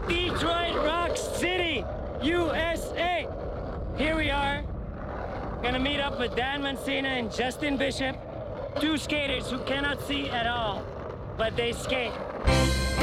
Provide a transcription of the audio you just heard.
Detroit Rock City, USA. Here we are, gonna meet up with Dan Mancina and Justin Bishop, two skaters who cannot see at all, but they skate.